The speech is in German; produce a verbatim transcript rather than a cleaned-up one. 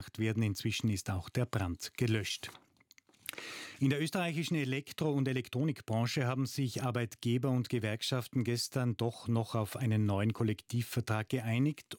werden. Inzwischen ist auch der Brand gelöscht. In der österreichischen Elektro- und Elektronikbranche haben sich Arbeitgeber und Gewerkschaften gestern doch noch auf einen neuen Kollektivvertrag geeinigt